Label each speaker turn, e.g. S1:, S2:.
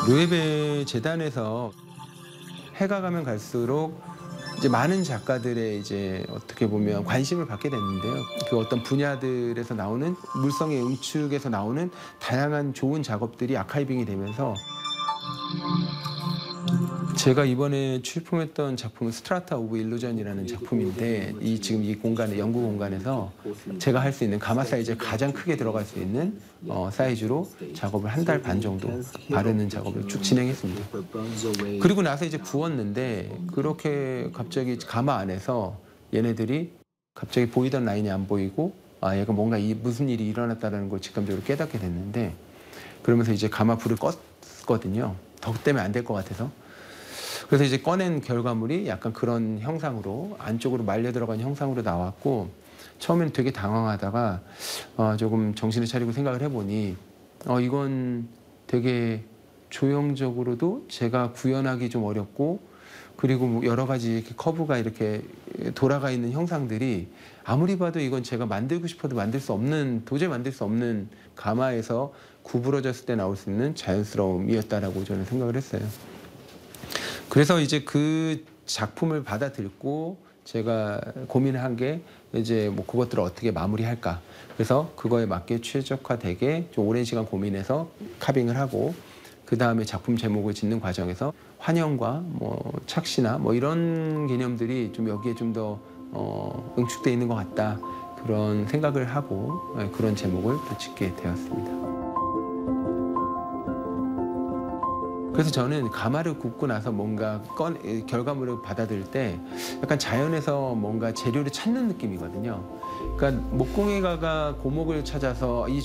S1: 노예배 재단에서 해가 가면 갈수록 이제 많은 작가들의 이제 어떻게 보면 관심을 받게 됐는데요. 그 어떤 분야들에서 나오는 물성의 응축에서 나오는 다양한 좋은 작업들이 아카이빙이 되면서 제가 이번에 출품했던 작품은 스트라타 오브 일루전이라는 작품인데 지금 이 공간에 연구 공간에서 제가 할 수 있는 가마 사이즈에 가장 크게 들어갈 수 있는 사이즈로 작업을 한 달 반 정도 바르는 작업을 쭉 진행했습니다. 그리고 나서 이제 구웠는데 그렇게 갑자기 가마 안에서 얘네들이 갑자기 보이던 라인이 안 보이고 얘가 뭔가 무슨 일이 일어났다는 걸 직감적으로 깨닫게 됐는데 그러면서 이제 가마 불을 껐거든요. 덕 때문에 안 될 것 같아서. 그래서 이제 꺼낸 결과물이 약간 그런 형상으로 안쪽으로 말려 들어간 형상으로 나왔고 처음에는 되게 당황하다가 조금 정신을 차리고 생각을 해보니 이건 되게 조형적으로도 제가 구현하기 좀 어렵고 그리고 여러 가지 이렇게 커브가 이렇게 돌아가 있는 형상들이 아무리 봐도 이건 제가 만들고 싶어도 도저히 만들 수 없는 가마에서 구부러졌을 때 나올 수 있는 자연스러움이었다라고 저는 생각을 했어요. 그래서 이제 그 작품을 받아들고 제가 고민한 게 이제 뭐 그것들을 어떻게 마무리할까. 그래서 그거에 맞게 최적화되게 좀 오랜 시간 고민해서 카빙을 하고 그 다음에 작품 제목을 짓는 과정에서 환영과 뭐 착시나 뭐 이런 개념들이 좀 여기에 좀 더 응축돼 있는 것 같다. 그런 생각을 하고 그런 제목을 또 짓게 되었습니다. 그래서 저는 가마를 굽고 나서 뭔가 결과물을 받아들일 때 약간 자연에서 뭔가 재료를 찾는 느낌이거든요. 그러니까 목공예가가 고목을 찾아서 이